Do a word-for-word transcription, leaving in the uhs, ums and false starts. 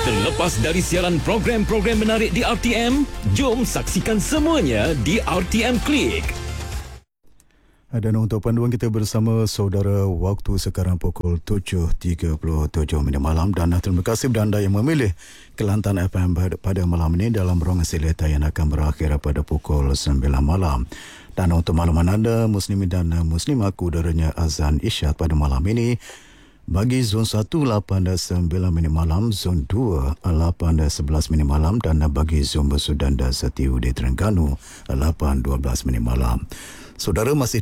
Terlepas dari siaran program-program menarik di R T M, jom saksikan semuanya di R T M Click. Dan untuk panduan kita bersama saudara, waktu sekarang pukul tujuh tiga puluh tujuh minit malam, dan terima kasih kepada anda yang memilih Kelantan F M pada malam ini dalam ruangan sileta yang akan berakhir pada pukul sembilan malam. Dan untuk makluman anda, muslimin dan muslimat, udaranya azan isyak pada malam ini bagi zon satu lapan dan sembilan minit malam, zon dua lapan dan sebelas minit malam, dan bagi zon Besudan dan Setiu di Terengganu lapan dua belas minit malam. Saudara, masih